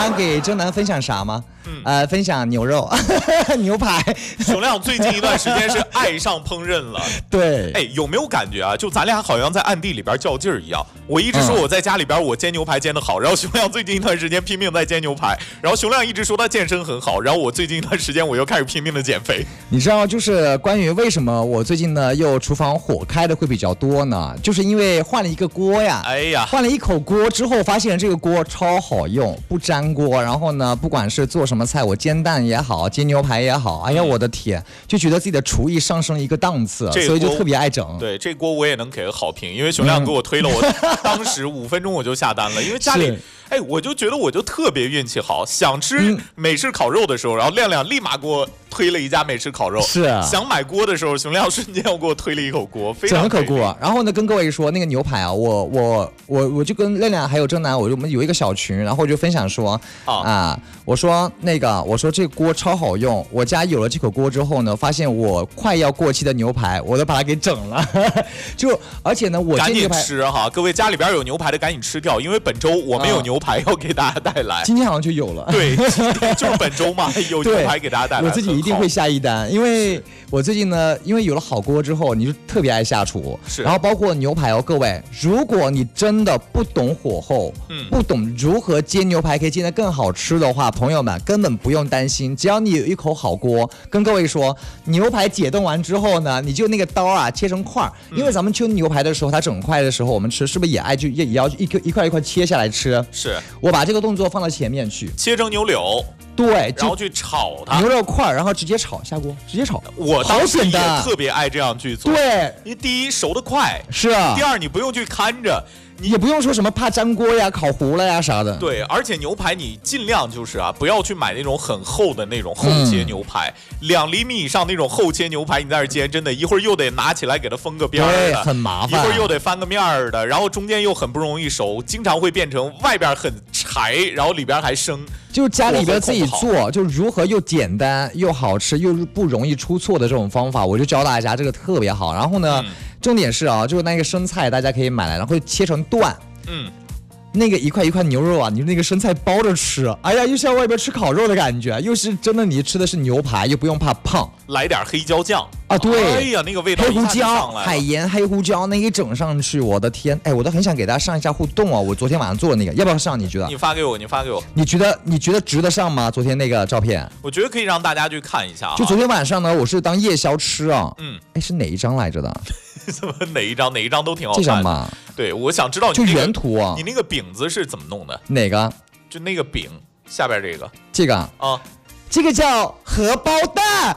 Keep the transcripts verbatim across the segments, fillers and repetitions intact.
想给周南分享啥吗？嗯，呃，分享牛肉、牛排。 熊亮最近一段时间是爱上烹饪了。 对， 哎，有没有感觉啊？就咱俩好像在暗地里边较劲儿一样。我一直说我在家里边我煎牛排煎得好，然后熊亮最近一段时间拼命在煎牛排，然后熊亮一直说他健身很好，然后我最近一段时间我又开始拼命的减肥。 你知道，就是关于为什么我最近呢又厨房火开的会比较多呢？就是因为换了一个锅呀。 哎呀， 换了一口锅之后，发现这个锅超好用，不粘锅。然后呢，不管是做什么菜，我煎蛋也好，煎牛排也好，哎呀，我的天，就觉得自己的厨艺上升了一个档次，所以就特别爱整。 对，这锅我也能给个好评，因为熊亮给我推了，我当时五分钟我就下单了，因为家里。哎，我就觉得我就特别运气好，想吃美式烤肉的时候，然后亮亮立马给我推了一家美式烤肉。 是啊， 想买锅的时候，熊亮瞬间又给我推了一口锅，非常整口锅。然后呢，跟各位说那个牛排啊，我我我我就跟亮亮还有郑南，我就我们有一个小群，然后我就分享说啊, 啊，我说那个我说这个锅超好用，我家有了这口锅之后呢，发现我快要过期的牛排，我都把它给整了。就而且呢，我赶紧吃哈，各位家里边有牛排的赶紧吃掉，因为本周我们有牛排。还要给大家带来， 今天好像就有了。 对，就是本周嘛，有牛排给大家带来。 我自己一定会下一单，因为我最近呢，因为有了好锅之后，你就特别爱下厨。 是， 然后包括牛排哦，各位，如果你真的不懂火候，嗯，不懂如何煎牛排可以煎得更好吃的话，朋友们根本不用担心，只要你有一口好锅，跟各位说，牛排解冻完之后呢，你就那个刀啊切成块，嗯、因为咱们切牛排的时候，它整块的时候，我们吃是不是也爱就也也要一一块一块切下来吃？ 是。 我把这个动作放到前面去， 切成牛柳， 对， 然后去炒它， 牛肉块，然后直接炒，下锅直接炒。 我当时也特别爱这样去做， 对， 因为第一熟得快， 是啊， 第二你不用去看着。 你也不用说什么怕粘锅呀、烤糊了呀啥的。 对，而且牛排你尽量就是啊，不要去买那种很厚的那种厚切牛排，两、嗯、厘米以上那种厚切牛排，你在这煎，真的，一会儿又得拿起来给它封个边儿的， 很麻烦； 一会儿又得翻个面儿的，然后中间又很不容易熟，经常会变成外边很柴，然后里边还生。 就家里边自己做，就如何又简单又好吃又不容易出错的这种方法，我就教大家，这个特别好。然后呢，嗯、重点是啊，就是那个生菜大家可以买来，然后切成段，嗯，那个一块一块牛肉啊，你那个生菜包着吃，哎呀，又像外边吃烤肉的感觉，又是真的，你吃的是牛排，又不用怕胖， 来点黑椒酱啊，对， 哎呀，那个味道黑胡椒、海盐、黑胡椒，那一整上去，我的天，哎，我都很想给大家上一下互动啊！我昨天晚上做的那个，要不要上？你觉得？ 你发给我，你发给我。 你觉得你觉得值得上吗？昨天那个照片， 我觉得可以让大家去看一下、啊。 就昨天晚上呢，我是当夜宵吃啊。嗯，哎，是哪一张来着的？ 怎么哪一张？哪一张都挺好看。 这张吧。 对，我想知道你、 那个、就原图啊。 你那个饼子是怎么弄的？ 哪个？ 就那个饼下边这个。 这个啊。 这个叫荷包蛋，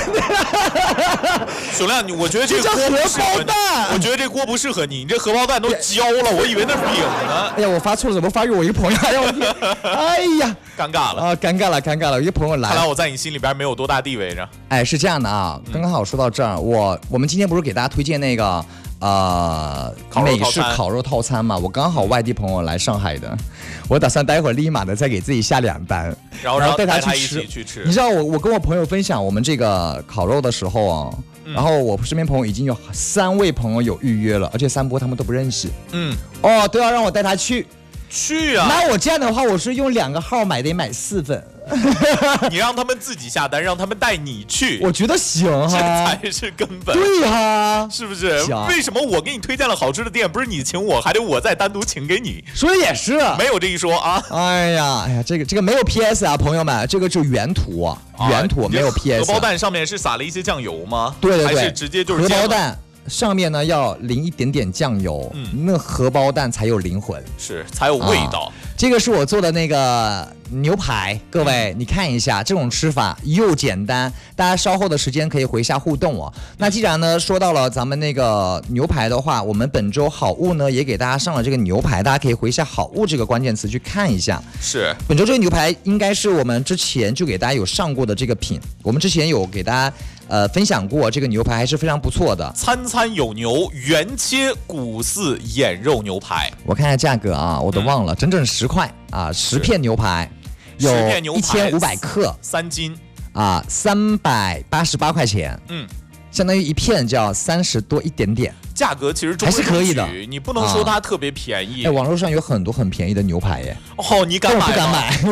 熊亮，你我觉得这个叫荷包蛋， 我觉得这锅不适合你，你这荷包蛋都焦了，我以为那是饼呢。 哎呀，我发错了，怎么发给我一个朋友？哎呀， 尴尬了啊，尴尬了，尴尬了，一个朋友来， 看来我在你心里边没有多大地位着。 哎，是这样的啊，刚刚好说到这儿，我我们今天不是给大家推荐那个。呃，美式烤肉套餐嘛，我刚好外地朋友来上海的，我打算待会儿立马的再给自己下两单， 然后然后带他去吃。 去吃。 你知道我我跟我朋友分享我们这个烤肉的时候啊，嗯、然后我身边朋友已经有三位朋友有预约了，而且三波他们都不认识。嗯，哦，都要让我带他去。 去啊！ 那我这样的话，我是用两个号买，得买四份。 你让他们自己下单，让他们带你去， 我觉得行哈， 这才是根本。 对哈， 是不是？为什么我给你推荐了好吃的店，不是你请我，还得我再单独请给你？ 说也是， 没有这一说啊。 哎呀，哎呀，这个这个没有 P S 啊，朋友们，这个就原图啊，原图没有 P S。 荷包蛋上面是撒了一些酱油吗？ 对对对， 还是直接就是荷包蛋。上面呢要淋一点点酱油，嗯，那荷包蛋才有灵魂， 是才有味道。 啊、这个是我做的那个牛排，各位、嗯、你看一下，这种吃法又简单，大家稍后的时间可以回下互动哦。那既然呢说到了咱们那个牛排的话，我们本周好物呢也给大家上了这个牛排，大家可以回下好物这个关键词去看一下。 是， 本周这个牛排应该是我们之前就给大家有上过的这个品，我们之前有给大家。呃，分享过这个牛排还是非常不错的， 餐餐有牛原切骨饲眼肉牛排。 我看一下价格啊，我都忘了，嗯、整整十块啊，十片牛排，有一千五百克， 三斤啊，三百八十八块钱，嗯，相当于一片就要三十多一点点。 价格其实还是可以的， 你不能说它特别便宜。 哎、啊，网络上有很多很便宜的牛排耶。 哦，你敢买吗？ 我不敢买。